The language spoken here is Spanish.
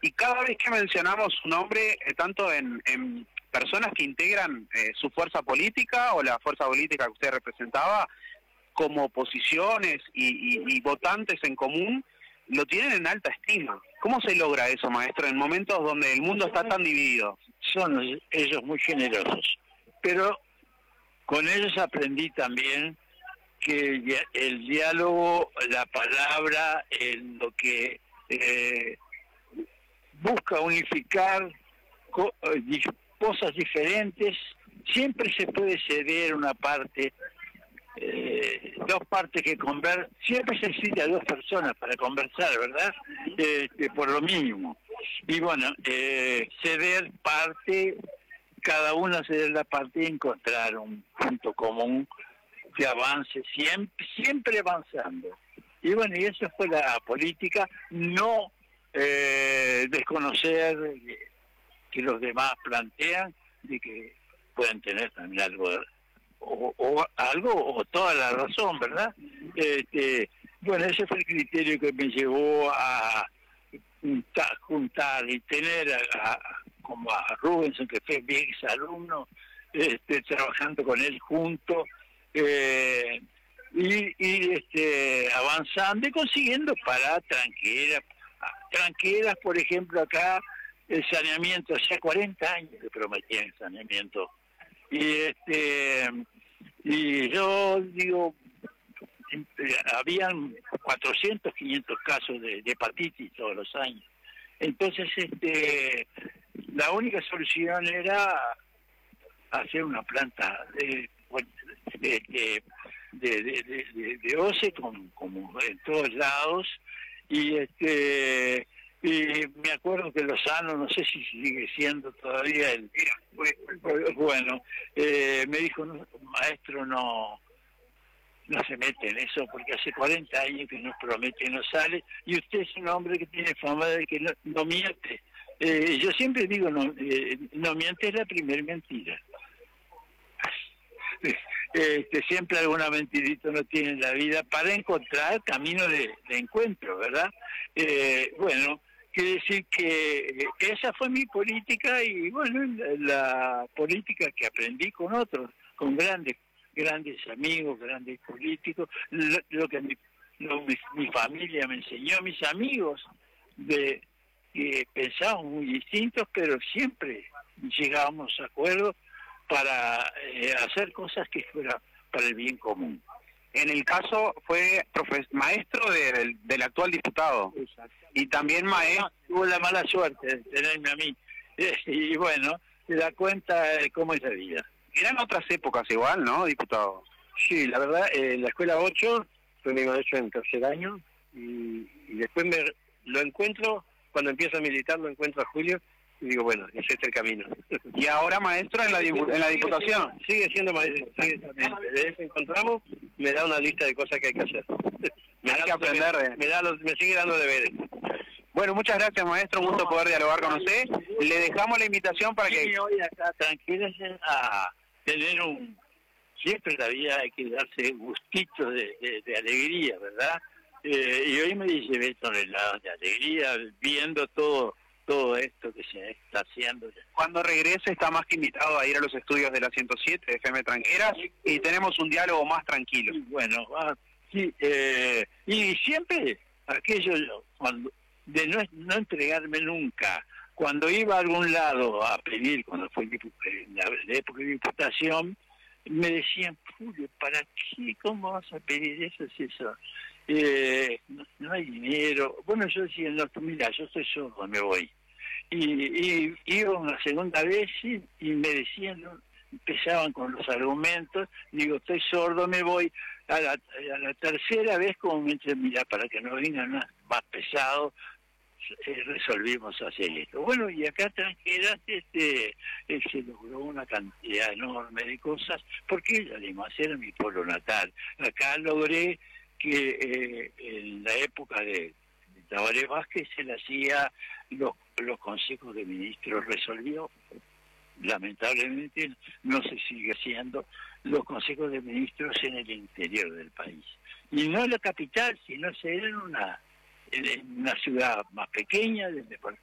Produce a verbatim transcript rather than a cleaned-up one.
Y cada vez que mencionamos su nombre, eh, tanto en, en personas que integran eh, su fuerza política o la fuerza política que usted representaba, como posiciones y, y, y votantes en común, lo tienen en alta estima. ¿Cómo se logra eso, maestro, en momentos donde el mundo está tan dividido? Son ellos muy generosos, pero con ellos aprendí también que el diálogo, la palabra, en lo que eh, busca unificar co cosas diferentes, siempre se puede ceder una parte, eh, dos partes que conversar, siempre se necesita dos personas para conversar, ¿verdad? Eh, por lo mínimo. Y bueno, eh, ceder parte, cada una ceder la parte y encontrar un punto común que avance, siempre, siempre avanzando. Y bueno, y eso fue la política, no eh, desconocer que los demás plantean de que pueden tener también algo, o, o algo, o toda la razón, ¿verdad? Este, bueno, ese fue el criterio que me llevó a juntar, juntar y tener a, a, como a Rubens, que fue mi ex alumno, este, trabajando con él juntos, eh, y, y este, avanzando y consiguiendo para tranquilas, tranquilas, por ejemplo, acá el saneamiento, hacía cuarenta años que prometían saneamiento, y este y yo digo, habían cuatrocientos, quinientos casos de, de hepatitis todos los años, entonces este la única solución era hacer una planta de de, de, de, de, de, de O C E, como, como en todos lados, y este y me acuerdo que Lozano, no sé si sigue siendo todavía el... Bueno, eh, me dijo, no, maestro, no no se mete en eso, porque hace cuarenta años que nos promete y no sale, y usted es un hombre que tiene fama de que no, no miente. Eh, yo siempre digo, no, eh, no miente es la primer mentira. Este, siempre alguna mentirita no tiene en la vida para encontrar camino de, de encuentro, ¿verdad? Eh, bueno, quiere decir que esa fue mi política y bueno, la, la política que aprendí con otros, con grandes grandes amigos, grandes políticos, lo, lo que mi, lo, mi, mi familia me enseñó, mis amigos, de que pensábamos muy distintos, pero siempre llegábamos a acuerdos para eh, hacer cosas que fueran para el bien común. En el caso fue maestro de, del, del actual diputado. Exacto. Y también maestro... Tuvo la mala suerte de tenerme a mí. Y bueno, se da cuenta de cómo es la vida. Eran otras épocas igual, ¿no, diputado? Sí, la verdad, en la escuela ocho fue mi maestro en tercer año y, y después me lo encuentro, cuando empiezo a militar lo encuentro a Julio y digo, bueno, ese es el camino. ¿Y ahora maestro en la, en la diputación? Sigue siendo maestro, sigue siendo, desde eso encontramos, me da una lista de cosas que hay que hacer. Me hay da que aprender. Me, me, da los, me sigue dando deberes. Bueno, muchas gracias, maestro, un gusto poder dialogar con usted. Le dejamos la invitación para que... Sí, hoy acá tranquilos a tener un... Siempre en la vida hay que darse gustitos de, de, de alegría, ¿verdad? Eh, y hoy me llevé toneladas de alegría viendo todo todo esto que se está haciendo. Cuando regrese está más que invitado a ir a los estudios de la ciento siete de F M Tranqueras y tenemos un diálogo más tranquilo. Y bueno, ah, sí, eh, y siempre aquello cuando de no, no entregarme nunca. Cuando iba a algún lado a pedir, cuando fue en la, la época de diputación, me decían, Julio, ¿para qué? ¿Cómo vas a pedir eso? Si eso eh, no, no hay dinero. Bueno, yo decía, no, mira, yo estoy sordo, me voy. Y, y iba una segunda vez y, y me decían, ¿no? Empezaban con los argumentos, digo, estoy sordo, me voy. A la, a la tercera vez, como me dicen, mira, para que no vengan más, más pesado, eh, resolvimos hacer esto. Bueno, y acá Tranqueras este, eh, se logró una cantidad enorme de cosas, porque además era mi pueblo natal. Acá logré que eh, en la época de, de Tabaré Vázquez se le hacía los, los consejos de ministros, resolvió, lamentablemente no se sigue haciendo, los consejos de ministros en el interior del país. Y no en la capital, sino en una, en una ciudad más pequeña,